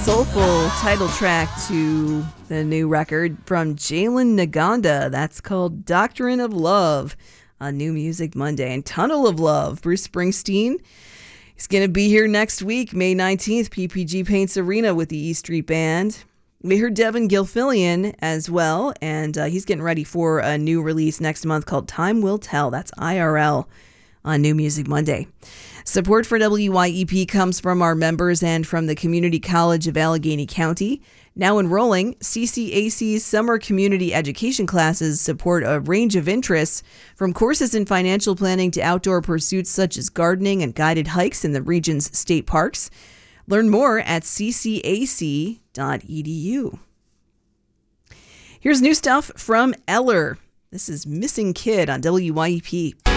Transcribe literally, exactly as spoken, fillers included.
soulful title track to the new record from Jalen Naganda. That's called Doctrine of Love on New Music Monday. And Tunnel of Love, Bruce Springsteen. He's going to be here next week, May nineteenth, P P G Paints Arena with the E Street Band. We heard Devin Gilfillian as well, and uh, he's getting ready for a new release next month called Time Will Tell. That's I R L on New Music Monday. Support for W Y E P comes from our members and from the Community College of Allegheny County. Now enrolling, C C A C's summer community education classes support a range of interests, from courses in financial planning to outdoor pursuits such as gardening and guided hikes in the region's state parks. Learn more at c c a c dot e d u. Here's new stuff from Eller. This is Missing Kid on W Y E P.